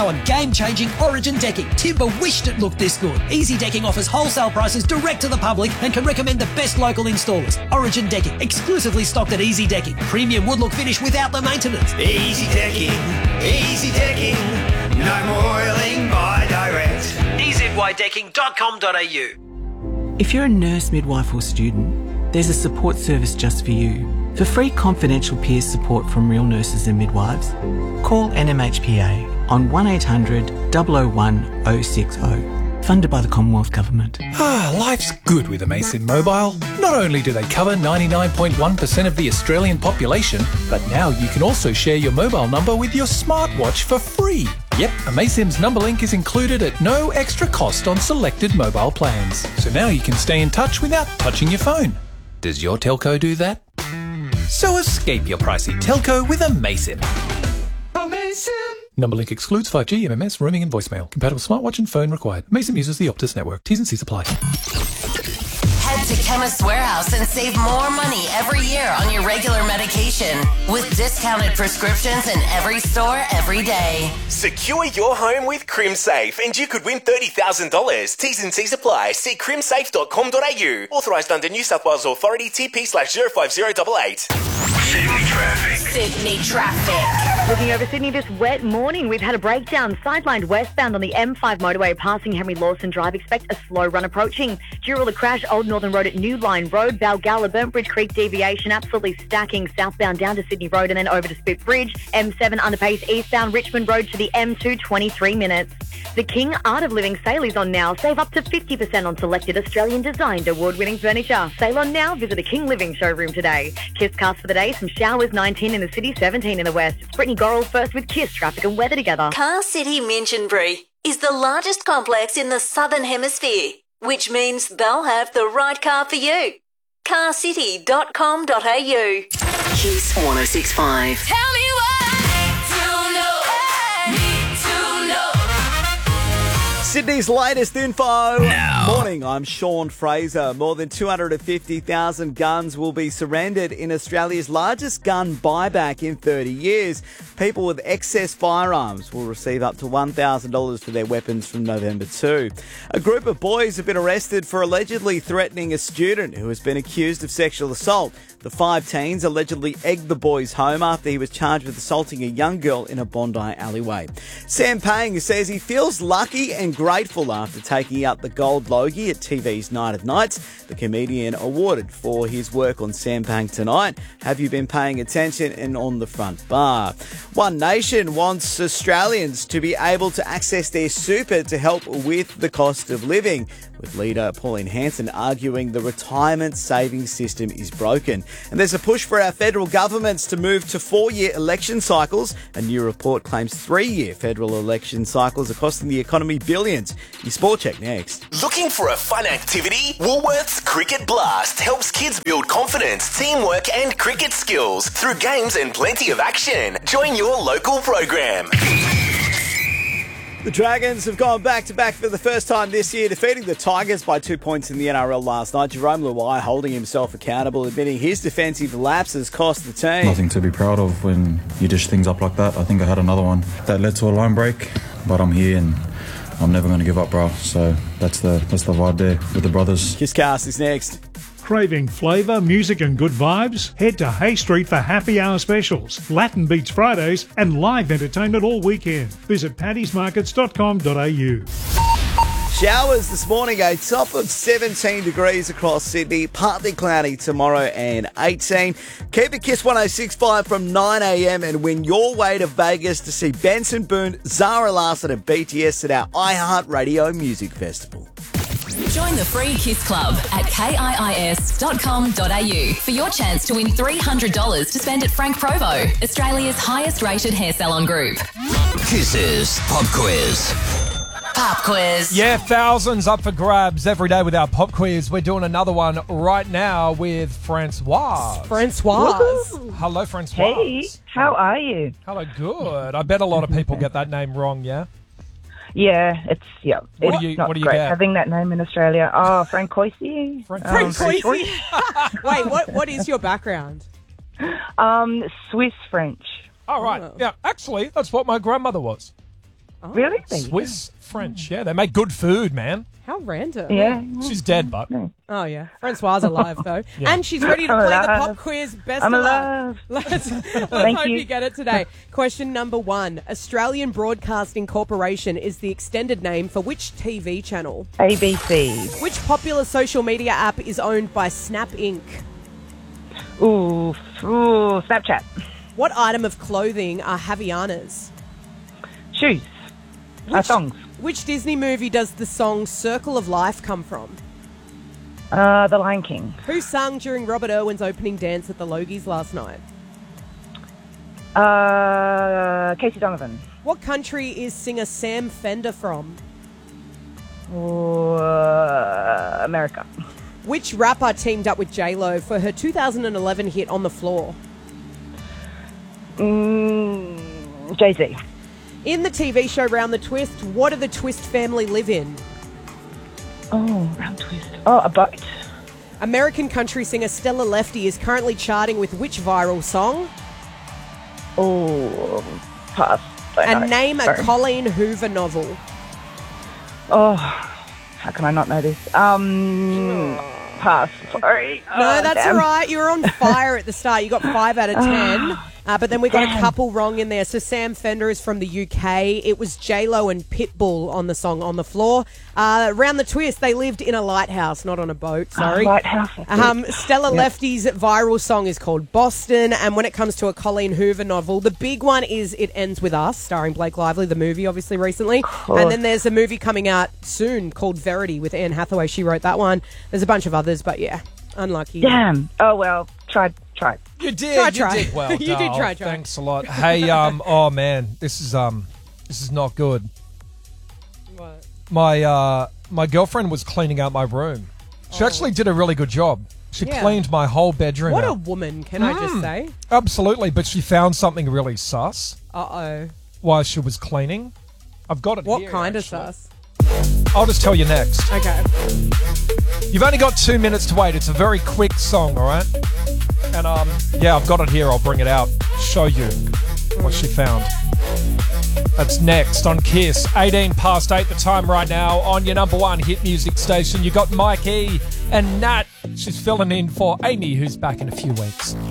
now on game-changing Origin decking. Timber wished it looked this good. Easy Decking offers wholesale prices direct to the public and can recommend the best local installers. Origin Decking, exclusively stocked at Easy Decking. Premium wood look finish without the maintenance. Easy Decking, no more oiling by direct. EZYDecking.com.au. If you're a nurse, midwife or student, there's a support service just for you. For free confidential peer support from real nurses and midwives, call NMHPA on 1800 001 060. Funded by the Commonwealth Government. Life's good with Amaysim Mobile. Not only do they cover 99.1% of the Australian population, but now you can also share your mobile number with your smartwatch for free. Yep, Amaysim's number link is included at no extra cost on selected mobile plans. So now you can stay in touch without touching your phone. Does your telco do that? So escape your pricey telco with Amaysim. Amaysim. Number link excludes 5G, MMS, roaming and voicemail. Compatible smartwatch and phone required. Amaysim uses the Optus network. T's and C's apply. Head to Chemist Warehouse and save more money every year on your regular medication with discounted prescriptions in every store every day. Secure your home with CrimSafe and you could win $30,000. T's and C's apply. See crimsafe.com.au. Authorised under New South Wales Authority TP/05088. Sydney traffic. Looking over Sydney this wet morning, we've had a breakdown sidelined westbound on the M5 motorway passing Henry Lawson Drive. Expect a slow run approaching. During the crash, Old Northern Road at New Line Road, Balgalla, Burntbridge Creek deviation, absolutely stacking southbound down to Sydney Road and then over to Spit Bridge. M7 underpace eastbound Richmond Road to the M2, 23 minutes. The King Art of Living sale is on now. Save up to 50% on selected Australian designed award-winning furniture. Sale on now. Visit a King Living showroom today. Kiss cast for the day. Some showers, 19 in the city, 17 in the west. It's Brittany Gorrell first with Kiss traffic and weather together. Car City Minchinbury is the largest complex in the Southern Hemisphere, which means they'll have the right car for you. carcity.com.au. Kiss 106.5. Tell me what to know. Need to know. Sydney's latest info. Now. Morning, I'm Sean Fraser. More than 250,000 guns will be surrendered in Australia's largest gun buyback in 30 years. People with excess firearms will receive up to $1,000 for their weapons from November 2. A group of boys have been arrested for allegedly threatening a student who has been accused of sexual assault. The 5 teens allegedly egged the boy's home after he was charged with assaulting a young girl in a Bondi alleyway. Sam Pang says he feels lucky and grateful after taking out the Gold Logie at TV's Night of Nights. The comedian awarded for his work on Sam Pang Tonight. Have you been paying attention? And On the Front Bar. One Nation wants Australians to be able to access their super to help with the cost of living, with leader Pauline Hanson arguing the retirement savings system is broken. And there's a push for our federal governments to move to 4-year election cycles. A new report claims 3-year federal election cycles are costing the economy billions. Your Sport Check next. Looking for a fun activity? Woolworths Cricket Blast helps kids build confidence, teamwork and cricket skills through games and plenty of action. Join your local program. The Dragons have gone back-to-back for the first time this year, defeating the Tigers by 2 points in the NRL last night. Jerome Luai holding himself accountable, admitting his defensive lapses cost the team. Nothing to be proud of when you dish things up like that. I think I had another one that led to a line break, but I'm here and I'm never going to give up, bro. So that's the vibe there with the brothers. Kisscast is next. Craving flavour, music and good vibes? Head to Hay Street for happy hour specials, Latin Beats Fridays and live entertainment all weekend. Visit paddysmarkets.com.au. Showers this morning, a top of 17 degrees across Sydney, partly cloudy tomorrow and 18. Keep it Kiss 106.5 from 9am and win your way to Vegas to see Benson Boone, Zara Larsson and BTS at our iHeartRadio Music Festival. Join the free Kiss Club at kiis.com.au for your chance to win $300 to spend at Frank Provo, Australia's highest rated hair salon group. Kiss's Pop Quiz. Pop quiz. Yeah, thousands up for grabs every day with our pop quiz. We're doing another one right now with Francoise. Hello, Francoise. Hey, how are you? Hello, good. I bet a lot of people get that name wrong, yeah? Yeah, it's What do you not get? great having that name in Australia. Oh, Francoise. Francoise. Wait, what is your background? Swiss French. Oh, right. Yeah, actually, that's what my grandmother was. Really? Swiss French. Yeah, they make good food, man. How random. Yeah. She's dead, but. Oh, yeah. Francoise alive, though. Yeah. And she's ready to I'm play the alive. pop quiz. Best I'm of luck. alive. Let's Thank hope you. you get it today. Question number 1. Australian Broadcasting Corporation is the extended name for which TV channel? ABC. Which popular social media app is owned by Snap Inc.? Ooh, Snapchat. What item of clothing are Havaianas? Shoes. Songs. Which Disney movie does the song Circle of Life come from? The Lion King. Who sang during Robert Irwin's opening dance at the Logies last night? Casey Donovan. What country is singer Sam Fender from? America. Which rapper teamed up with J-Lo for her 2011 hit On the Floor? Jay-Z. In the TV show Round the Twist, what do the Twist family live in? Oh, Round Twist. Oh, a boat. American country singer Stella Lefty is currently charting with which viral song? Oh, pass. And name a Sorry. Colleen Hoover novel. Oh, how can I not know this? Pass. Sorry. No, that's damn. all right. You were on fire at the start. You got 5 out of 10. But then we got a couple wrong in there. So Sam Fender is from the UK. It was J-Lo and Pitbull on the song On the Floor. Round the Twist, they lived in a lighthouse, not on a boat. Sorry. Lighthouse. Stella Lefty's viral song is called Boston. And when it comes to a Colleen Hoover novel, the big one is It Ends With Us, starring Blake Lively, the movie, obviously, recently. And then there's a movie coming out soon called Verity with Anne Hathaway. She wrote that one. There's a bunch of others, but yeah, unlucky. Damn. Oh, well, tried. You did. Try. You did well. You did Dale. try. Thanks a lot. Hey, oh man, this is not good. What? My girlfriend was cleaning out my room. She actually did a really good job. She Yeah. cleaned my whole bedroom What a out. woman, can I just say? Absolutely, but she found something really sus Uh-oh. while she was cleaning. I've got it What here, kind actually. of sus? I'll just tell you next. Okay. You've only got 2 minutes to wait. It's a very quick song, all right? And yeah, I've got it here. I'll bring it out. Show you what she found. That's next on Kiss. 18 past 8 the time right now on your number one hit music station. You got Mike E and Nat. She's filling in for Amy, who's back in a few weeks.